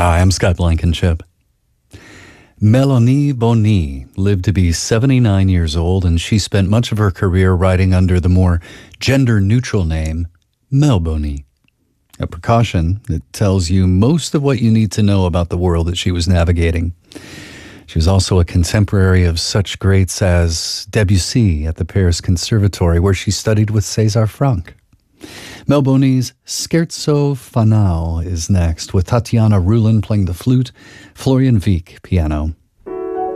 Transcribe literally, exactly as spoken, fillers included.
Hi, I'm Scott Blankenship. Mélanie Bonny lived to be seventy-nine years old, and she spent much of her career writing under the more gender-neutral name Mel Bonny, a precaution that tells you most of what you need to know about the world that she was navigating. She was also a contemporary of such greats as Debussy at the Paris Conservatory, where she studied with César Franck. Mel Bonny's Scherzo Fanal is next, with Tatiana Rulin playing the flute, Florian Wieck piano.